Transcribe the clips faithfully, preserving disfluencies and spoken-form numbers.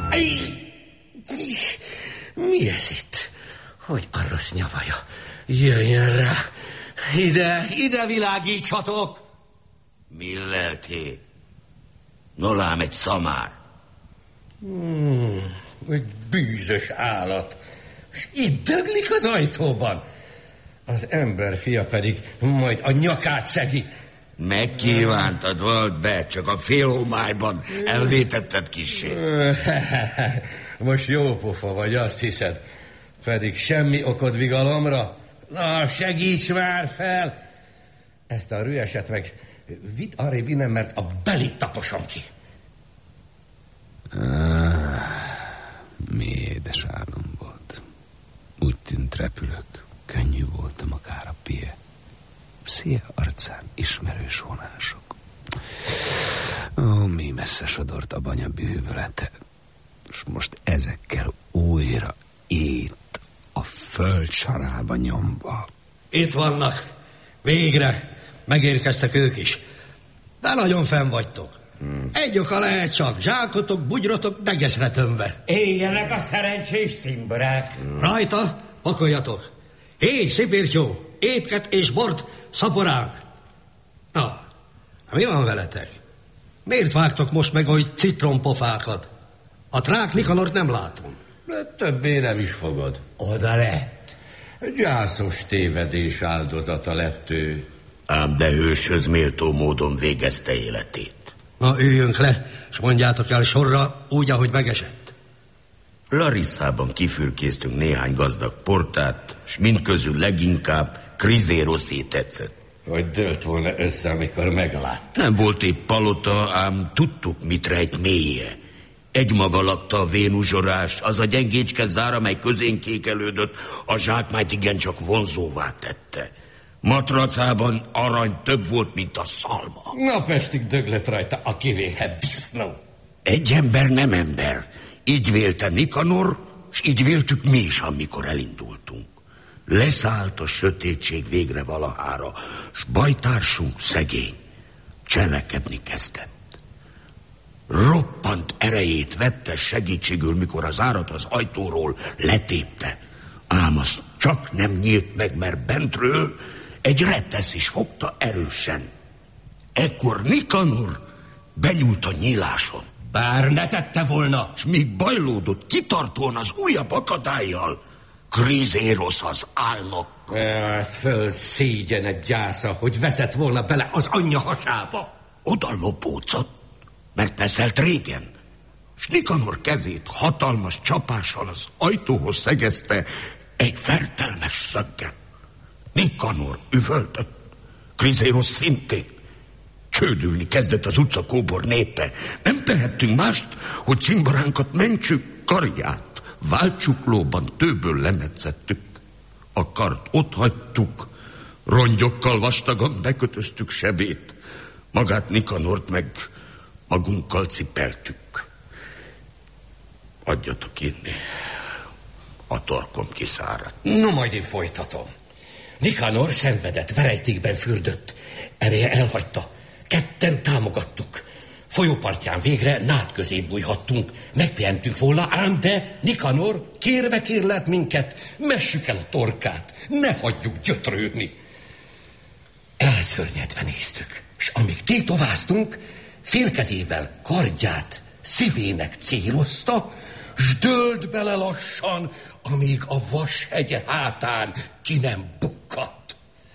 Mi ez itt? Hogy a rossz nyavaja? Jöjjön rá! Ide, ide világítsatok! Mi lelké? Nolám egy szamár. Hmm, egy bűzös állat. És itt döglik az ajtóban. Az emberfia pedig majd a nyakát szegi. Megkívántad volt be, csak a félhomályban elvétetted kissé. Most jó pofa vagy, azt hiszed. Pedig semmi okod vigalomra. Na, segíts már fel! Ezt a rüheset meg vidd arrébb innen, mert a belit taposom ki. Ah, mi édes álom volt. Úgy tűnt repülök. Könnyű voltam akár a pie. Szia arcán ismerős vonások. Ó, mi messze sodort a banya bűvölete. És most ezekkel újra itt a föld sarába nyomva. Itt vannak. Végre. Megérkeztek ők is. De nagyon fenn vagytok. Hmm. Egy oka lehet csak. Zsákotok, bugyrotok, degeszre tömve. Éljenek a szerencsés cimborák. Hmm. Rajta, pakoljatok. Hé, szipirtyó, étket és bort szaporánk. Na, mi van veletek? Miért vágtok most meg olyan citrompofákat? A trák Nikanort nem látom. De többé nem is fogod. Oda lett. Gyászos tévedés áldozata lett ő. Ám de hőshöz méltó módon végezte életét. Na, üljünk le, és mondjátok el sorra úgy, ahogy megesett. Larissában kifürkéztünk néhány gazdag portát, s mindközül leginkább Krizéroszé tetszett. Hogy dőlt volna össze, amikor meglát. Nem volt épp palota, ám tudtuk, mit rejt mélye. Egymaga lakta a vénuzsorás, az a gyengécske zár, amely közénk kékelődött, a zsákmányt igencsak vonzóvá tette. Matracában arany több volt, mint a szalma. Napestig döglött rajta a kivéhet disznó. Egy ember nem ember. Így vélte Nikanor, és így véltük mi is, amikor elindultunk. Leszállt a sötétség végre valahára, s bajtársunk szegény cselekedni kezdett. Roppant erejét vette segítségül, mikor az árat az ajtóról letépte. Ám az csak nem nyílt meg, mert bentről egy retesz is fogta erősen. Ekkor Nikanor benyúlt a nyíláson. Bár ne tette volna. S míg bajlódott kitartóan az újabb akadályjal, Krizérosz az álnok. E, föld szégyene gyásza, hogy veszett volna bele az anyja hasába. Oda lopócott, mert neszelt régen, s Nikanor kezét hatalmas csapással az ajtóhoz szegezte egy fertelmes szöggel. Nikanor üvöltött, Krizérosz szintén. Csődülni kezdett az utca kóbor népe. Nem tehettünk mást, hogy cimboránkat mentsük, karját váltsuklóban tőből lemetszettük. A kart ott hagytuk, rongyokkal vastagon bekötöztük sebét, magát Nikanort meg magunkkal cipeltük. Adjatok inni, a torkom kiszáradt. No, majd én folytatom. Nikanor szenvedett, verejtékben fürdött. Ereje elhagyta. Ketten támogattuk. Folyópartján végre nád közé bújhattunk. Megpihentünk volna, ám de Nikanor kérve kérlelt minket, messük el a torkát, ne hagyjuk gyötrődni. Elszörnyedve néztük, és amíg tétováztunk, félkezével kardját szívének célozta, s dőlt bele lassan, amíg a vashegye hátán ki nem bukkadt.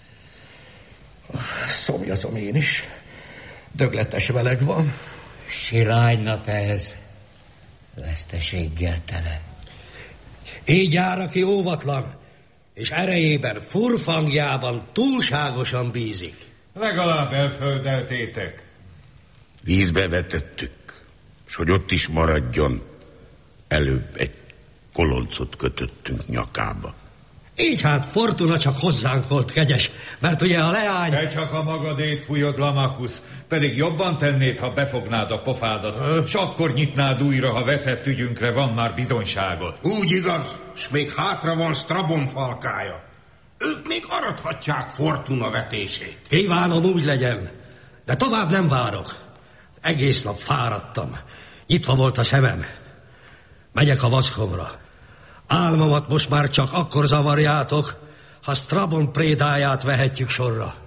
Szomjazom én is. Dögletes meleg van. Siránynap ez, veszteséggel tele. Így jár, aki óvatlan, és erejében, furfangjában túlságosan bízik. Legalább elföldeltétek. Vízbe vetettük, s hogy ott is maradjon, előbb egy koloncot kötöttünk nyakába. Így hát Fortuna csak hozzánk volt kegyes, mert ugye a leány... Te csak a magadét fújod, Lamachus, pedig jobban tennéd, ha befognád a pofádat, s akkor nyitnád újra, ha veszett ügyünkre van már bizonyságod. Úgy igaz, s még hátra van Strabon falkája. Ők még arathatják Fortuna vetését. Kívánom, úgy legyen, de tovább nem várok. Egész nap fáradtam. Nyitva volt a szemem. Megyek a vackomra. Álmomat most már csak akkor zavarjátok, ha Strabon prédáját vehetjük sorra.